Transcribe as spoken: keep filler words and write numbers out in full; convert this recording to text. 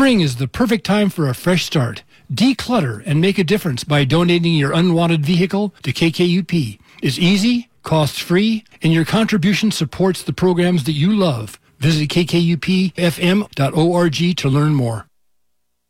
Spring is the perfect time for a fresh start. Declutter and make a difference by donating your unwanted vehicle to K K U P. It's easy, cost-free, and your contribution supports the programs that you love. Visit k k u p f m dot org to learn more.